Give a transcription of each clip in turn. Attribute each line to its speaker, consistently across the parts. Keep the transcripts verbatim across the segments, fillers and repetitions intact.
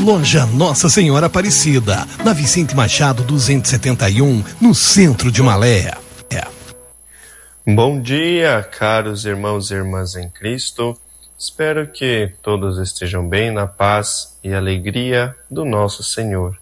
Speaker 1: Loja Nossa Senhora Aparecida, na Vicente Machado duzentos e setenta e um, no centro de Malé. É.
Speaker 2: Bom dia, caros irmãos e irmãs em Cristo. Espero que todos estejam bem na paz e alegria do nosso Senhor.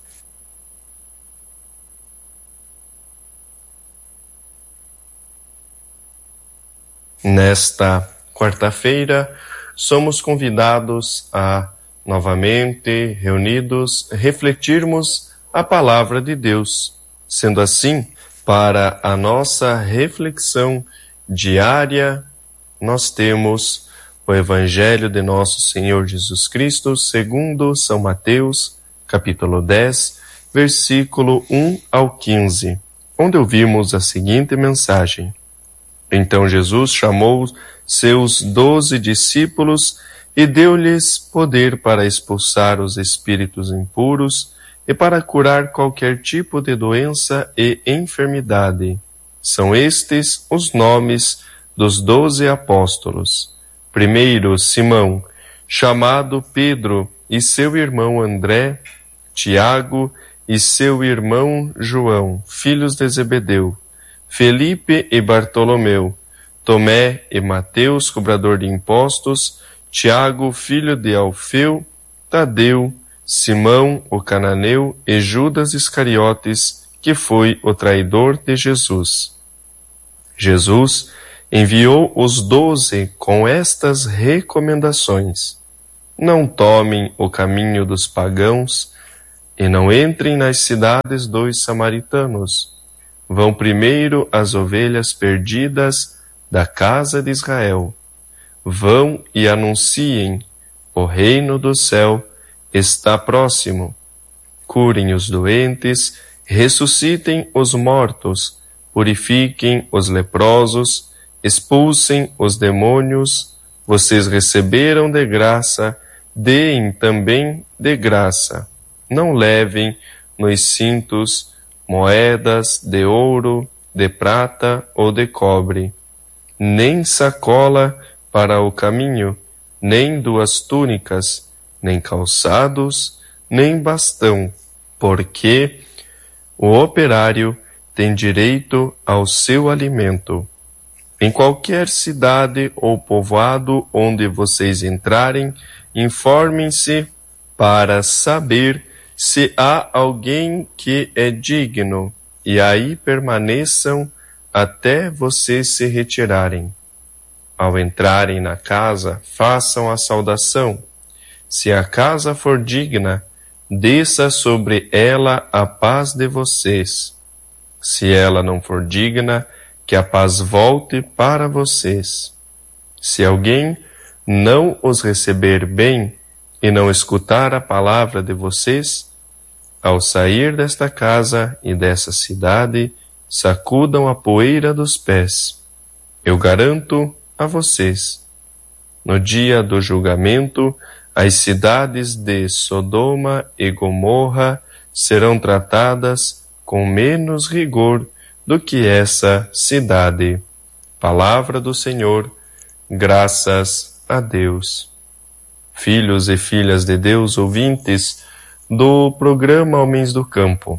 Speaker 2: Nesta quarta-feira, somos convidados a, novamente reunidos, refletirmos a palavra de Deus. Sendo assim, para a nossa reflexão diária, nós temos o Evangelho de nosso Senhor Jesus Cristo, segundo São Mateus, capítulo dez, versículo um ao quinze, onde ouvimos a seguinte mensagem. Então Jesus chamou seus doze discípulos e deu-lhes poder para expulsar os espíritos impuros e para curar qualquer tipo de doença e enfermidade. São estes os nomes dos doze apóstolos. Primeiro, Simão, chamado Pedro, e seu irmão André, Tiago e seu irmão João, filhos de Zebedeu, Felipe e Bartolomeu, Tomé e Mateus, cobrador de impostos, Tiago, filho de Alfeu, Tadeu, Simão, o cananeu, e Judas Iscariotes, que foi o traidor de Jesus. Jesus enviou os doze com estas recomendações. Não tomem o caminho dos pagãos e não entrem nas cidades dos samaritanos. Vão primeiro as ovelhas perdidas da casa de Israel. Vão e anunciem, o reino do céu está próximo. Curem os doentes, ressuscitem os mortos, purifiquem os leprosos, expulsem os demônios. Vocês receberam de graça, deem também de graça. Não levem nos cintos moedas de ouro, de prata ou de cobre, nem sacola para o caminho, nem duas túnicas, nem calçados, nem bastão, porque o operário tem direito ao seu alimento. Em qualquer cidade ou povoado onde vocês entrarem, informem-se para saber se há alguém que é digno, e aí permaneçam até vocês se retirarem. Ao entrarem na casa, façam a saudação. Se a casa for digna, desça sobre ela a paz de vocês. Se ela não for digna, que a paz volte para vocês. Se alguém não os receber bem e não escutar a palavra de vocês, ao sair desta casa e dessa cidade, sacudam a poeira dos pés. Eu garanto a vocês, no dia do julgamento, as cidades de Sodoma e Gomorra serão tratadas com menos rigor do que essa cidade. Palavra do Senhor, graças a Deus. Filhos e filhas de Deus, ouvintes do programa Homens do Campo,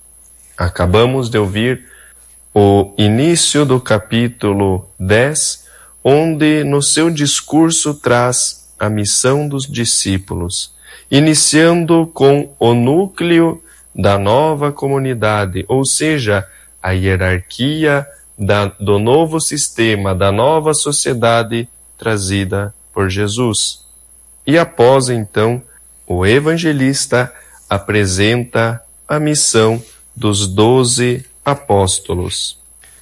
Speaker 2: acabamos de ouvir o início do capítulo dez, onde no seu discurso traz a missão dos discípulos, iniciando com o núcleo da nova comunidade, ou seja, a hierarquia da, do novo sistema, da nova sociedade trazida por Jesus. E após, então, o evangelista apresenta a missão dos doze apóstolos.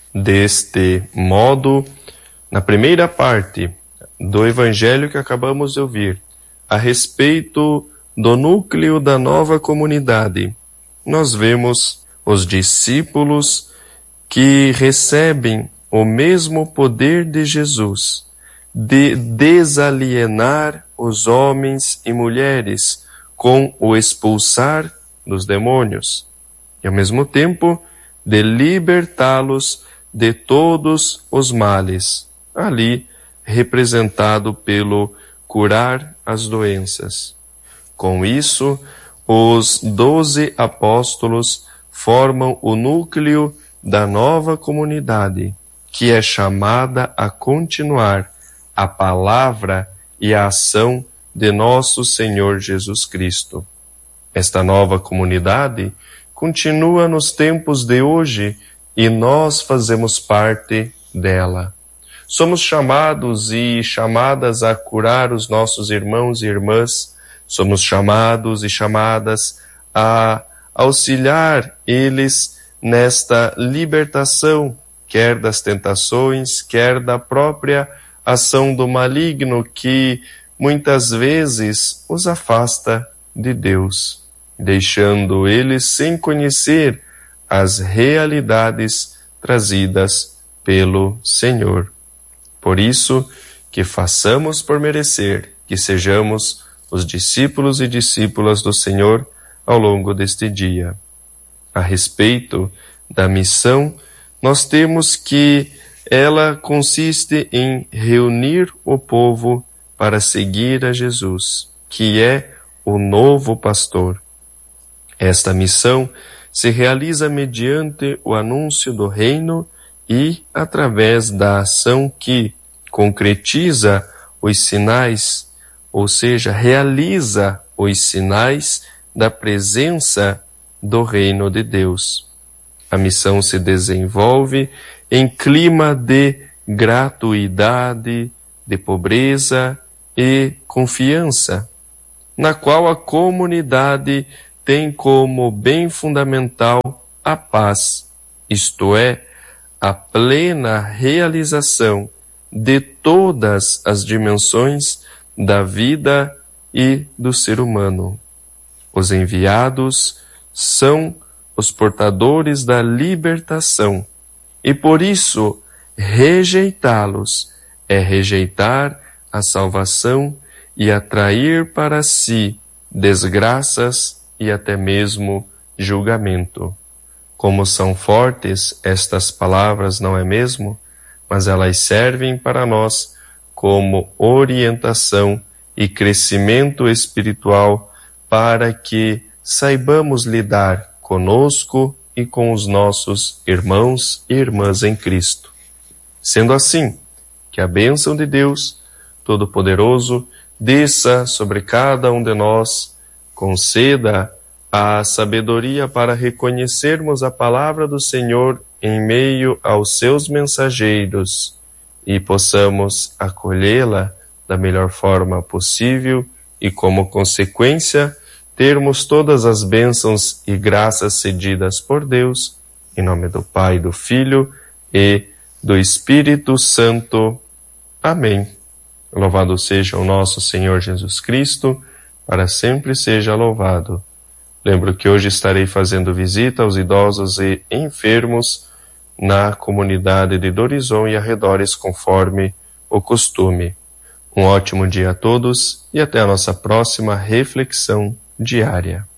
Speaker 2: Deste modo, na primeira parte do evangelho que acabamos de ouvir, a respeito do núcleo da nova comunidade, nós vemos os discípulos que recebem o mesmo poder de Jesus de desalienar os homens e mulheres com o expulsar dos demônios e, ao mesmo tempo, de libertá-los de todos os males, ali representado pelo curar as doenças. Com isso, os doze apóstolos formam o núcleo da nova comunidade, que é chamada a continuar a palavra e a ação de nosso Senhor Jesus Cristo. Esta nova comunidade continua nos tempos de hoje e nós fazemos parte dela. Somos chamados e chamadas a curar os nossos irmãos e irmãs. Somos chamados e chamadas a auxiliar eles nesta libertação, quer das tentações, quer da própria ação do maligno que muitas vezes os afasta de Deus, deixando eles sem conhecer as realidades trazidas pelo Senhor. Por isso, que façamos por merecer, que sejamos os discípulos e discípulas do Senhor ao longo deste dia. A respeito da missão, nós temos que ela consiste em reunir o povo para seguir a Jesus, que é o novo pastor. Esta missão se realiza mediante o anúncio do reino e através da ação que concretiza os sinais, ou seja, realiza os sinais da presença do reino de Deus. A missão se desenvolve em clima de gratuidade, de pobreza e confiança, na qual a comunidade tem como bem fundamental a paz, isto é, a plena realização de todas as dimensões da vida e do ser humano. Os enviados são os portadores da libertação, e por isso rejeitá-los é rejeitar a salvação e atrair para si desgraças e até mesmo julgamento. Como são fortes estas palavras, não é mesmo? Mas elas servem para nós como orientação e crescimento espiritual para que saibamos lidar conosco e com os nossos irmãos e irmãs em Cristo. Sendo assim, que a bênção de Deus Todo-Poderoso desça sobre cada um de nós, conceda a sabedoria para reconhecermos a palavra do Senhor em meio aos seus mensageiros e possamos acolhê-la da melhor forma possível e, como consequência, termos todas as bênçãos e graças cedidas por Deus, em nome do Pai, do Filho e do Espírito Santo. Amém. Louvado seja o nosso Senhor Jesus Cristo, para sempre seja louvado. Lembro que hoje estarei fazendo visita aos idosos e enfermos na comunidade de Dorizon e arredores, conforme o costume. Um ótimo dia a todos e até a nossa próxima reflexão diária.